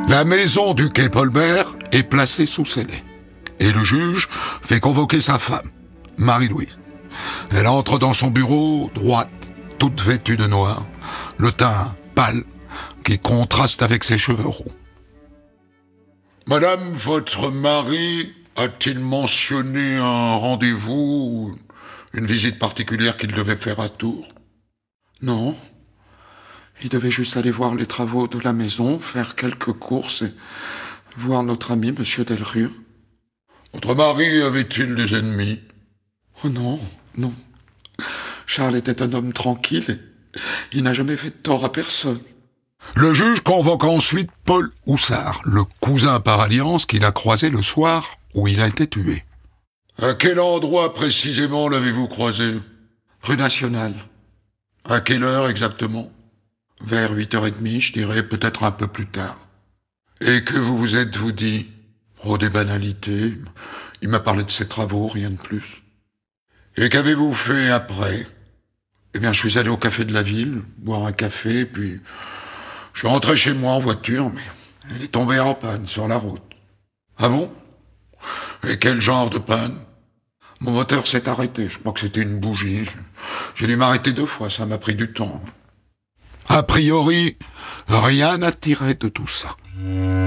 La maison du quai Polmer est placée sous scellé. Et le juge fait convoquer sa femme, Marie-Louise. Elle entre dans son bureau, droite, toute vêtue de noir, le teint pâle, qui contraste avec ses cheveux roux. Madame, votre mari a-t-il mentionné un rendez-vous, une visite particulière qu'il devait faire à Tours? Non. Il devait juste aller voir les travaux de la maison, faire quelques courses et voir notre ami, Monsieur Delrue. Votre mari avait-il des ennemis? Oh non, non. Charles était un homme tranquille et il n'a jamais fait de tort à personne. Le juge convoque ensuite Paul Houssard, le cousin par alliance qu'il a croisé le soir où il a été tué. À quel endroit précisément l'avez-vous croisé? Rue Nationale. À quelle heure exactement? Vers 8h30, je dirais, peut-être un peu plus tard. Et que vous êtes-vous dit? Oh, des banalités. Il m'a parlé de ses travaux, rien de plus. Et qu'avez-vous fait après? Eh bien, je suis allé au café de la ville, boire un café, puis je suis rentré chez moi en voiture, mais elle est tombée en panne sur la route. Ah bon? Et quel genre de panne? Mon moteur s'est arrêté, je crois que c'était une bougie. J'ai dû m'arrêter 2 fois, ça m'a pris du temps. A priori, rien à tirer de tout ça.